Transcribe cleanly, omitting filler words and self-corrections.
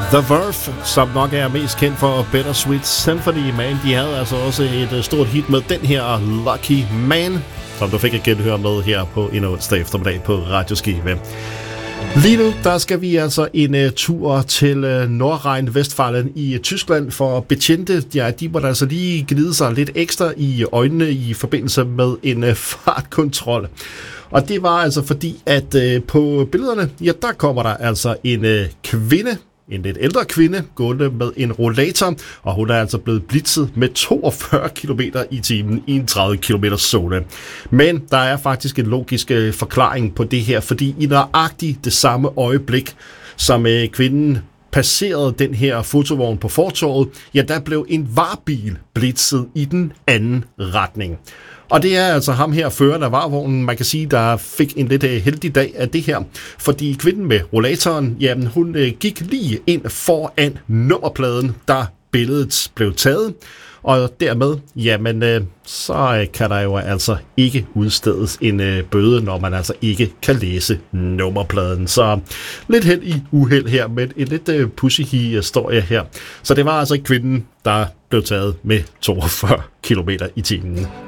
The Verve, som nok er mest kendt for Bittersweet Symphony, men de havde altså også et stort hit med den her Lucky Man, som du fik at genhøre med her på en onsdag eftermiddag på Radio Skive. Lige nu, der skal vi altså en tur til Nordrhein-Westfalen i Tyskland, for betjente, ja, de må altså lige gnide sig lidt ekstra i øjnene i forbindelse med en fartkontrol. Og det var altså fordi, at på billederne, ja, der kommer der altså en kvinde, en lidt ældre kvinde, gående med en rollator, og hun er altså blevet blitzet med 42 km i timen i en 30 km zone. Men der er faktisk en logisk forklaring på det her, fordi i nøjagtigt det samme øjeblik, som kvinden passerede den her fotovogn på fortovet, ja, der blev en varebil blitzet i den anden retning. Og det er altså ham her, føreren af varevognen, man kan sige, der fik en lidt heldig dag af det her. Fordi kvinden med rollatoren, jamen hun gik lige ind foran nummerpladen, da billedet blev taget. Og dermed, jamen så kan der jo altså ikke udstedes en bøde, når man altså ikke kan læse nummerpladen. Så lidt held i uheld her med en lidt pussy historie her. Så det var altså kvinden, der blev taget med 42 km i timen.